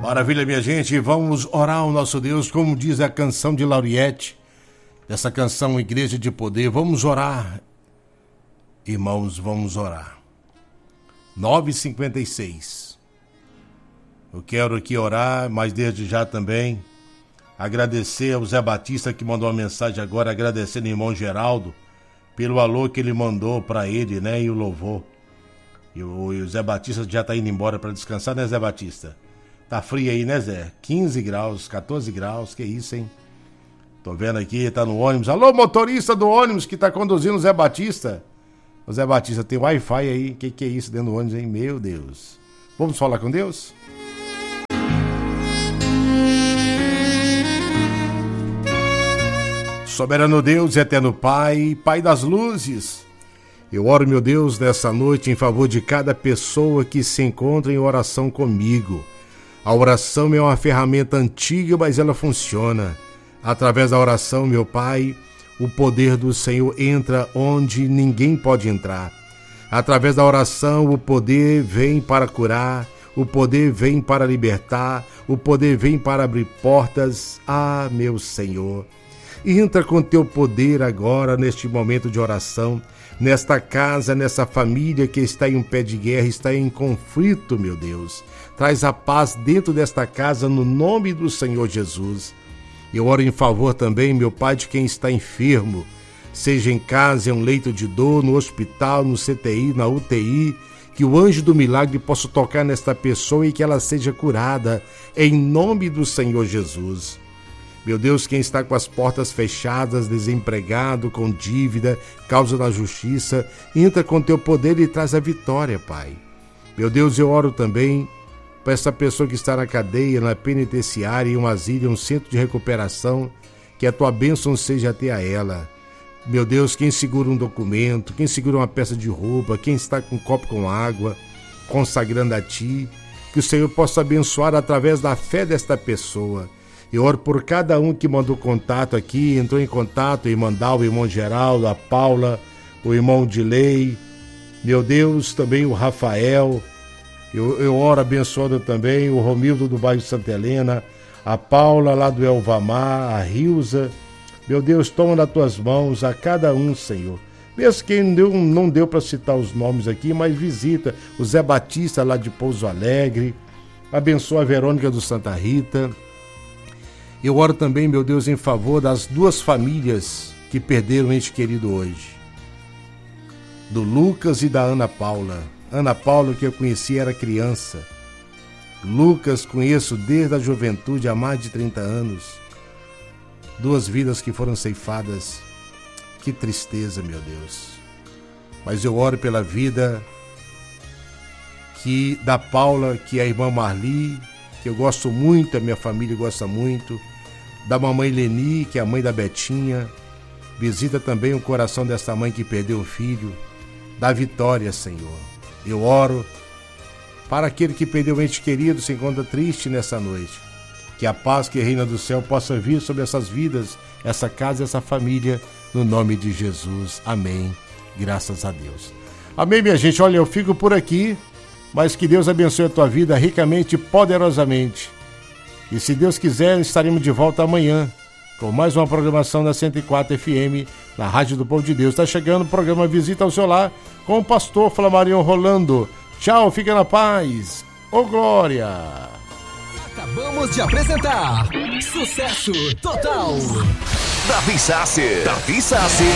Maravilha, minha gente, vamos orar ao nosso Deus, como diz a canção de Lauriette, essa canção Igreja de Poder. Vamos orar, irmãos, vamos orar. 9h56. Eu quero aqui orar, mas desde já também agradecer ao Zé Batista que mandou uma mensagem agora, agradecendo o irmão Geraldo pelo alô que ele mandou para ele, né, e o louvor. E o Zé Batista já tá indo embora para descansar, né, Zé Batista? Tá frio aí, né, Zé? 15 graus, 14 graus, que isso, hein? Tô vendo aqui, tá no ônibus. Alô, motorista do ônibus que tá conduzindo o Zé Batista. O Zé Batista, tem Wi-Fi aí. Que é isso dentro do ônibus, hein? Meu Deus. Vamos falar com Deus? Soberano Deus, eterno Pai, Pai das luzes, eu oro, meu Deus, nessa noite em favor de cada pessoa que se encontra em oração comigo. A oração é uma ferramenta antiga, mas ela funciona. Através da oração, meu Pai, o poder do Senhor entra onde ninguém pode entrar. Através da oração, o poder vem para curar, o poder vem para libertar, o poder vem para abrir portas. Ah, meu Senhor, entra com teu poder agora neste momento de oração, nesta casa, nessa família que está em um pé de guerra, está em conflito, meu Deus. Traz a paz dentro desta casa no nome do Senhor Jesus. Eu oro em favor também, meu Pai, de quem está enfermo, seja em casa, em um leito de dor, no hospital, no CTI, na UTI, que o anjo do milagre possa tocar nesta pessoa e que ela seja curada, em nome do Senhor Jesus. Meu Deus, quem está com as portas fechadas, desempregado, com dívida, causa da justiça, entra com teu poder e traz a vitória, Pai. Meu Deus, eu oro também para essa pessoa que está na cadeia, na penitenciária, em um asilo, em um centro de recuperação, que a tua bênção seja até a ela. Meu Deus, quem segura um documento, quem segura uma peça de roupa, quem está com um copo com água, consagrando a ti, que o Senhor possa abençoar através da fé desta pessoa. Eu oro por cada um que mandou contato aqui, entrou em contato, o irmão Dalva, o irmão Geraldo, a Paula, o irmão Dilei, meu Deus, também o Rafael. Eu oro abençoando também o Romildo do bairro Santa Helena, a Paula lá do Elvamar, a Rilza. Meu Deus, toma nas tuas mãos a cada um, Senhor. Mesmo que não deu para citar os nomes aqui, mas visita o Zé Batista lá de Pouso Alegre, abençoa a Verônica do Santa Rita. Eu oro também, meu Deus, em favor das duas famílias que perderam um ente querido hoje, do Lucas e da Ana Paula. Ana Paula, que eu conheci, era criança. Lucas, conheço desde a juventude, há mais de 30 anos. Duas vidas que foram ceifadas. Que tristeza, meu Deus. Mas eu oro pela vida da Paula, que é a irmã Marli, que eu gosto muito, a minha família gosta muito. Da mamãe Leni, que é a mãe da Betinha. Visita também o coração dessa mãe que perdeu o filho. Dá vitória, Senhor. Eu oro para aquele que perdeu um ente querido, se encontra triste nessa noite. Que a paz que reina do céu possa vir sobre essas vidas, essa casa, essa família, no nome de Jesus. Amém. Graças a Deus. Amém, minha gente. Olha, eu fico por aqui, mas que Deus abençoe a tua vida ricamente e poderosamente. E se Deus quiser, estaremos de volta amanhã com mais uma programação da 104 FM, na Rádio do Povo de Deus. Está chegando o programa Visita ao Seu Lar com o pastor Flamarion Rolando. Tchau, fica na paz. Ô glória! Acabamos de apresentar Sucesso Total. Davi Sassi.